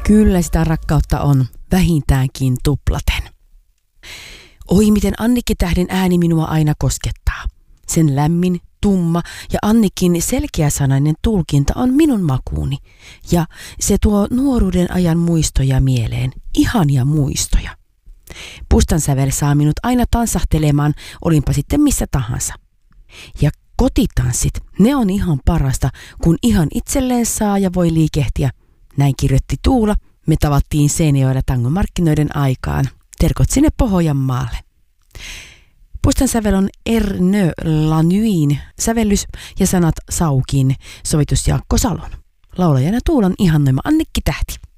Kyllä sitä rakkautta on, vähintäänkin tuplaten. Oi, miten Annikki Tähden ääni minua aina koskettaa. Sen lämmin, tumma ja Annikin selkeäsanainen tulkinta on minun makuuni. Ja se tuo nuoruuden ajan muistoja mieleen, ihania muistoja. Pustan sävel saa minut aina tansahtelemaan, olinpa sitten missä tahansa. Ja kotitanssit, ne on ihan parasta, kun ihan itselleen saa ja voi liikehtiä. Näin kirjoitti Tuula. Me tavattiin Seinäjoella tangomarkkinoiden aikaan. Terkot sinne Pohjanmaalle. Pustan sävel on Ernö Lanyin sävellys ja sanat Saukin, sovitus Jaakko Salon. Laulajana Tuulan ihannoima Annikki Tähti.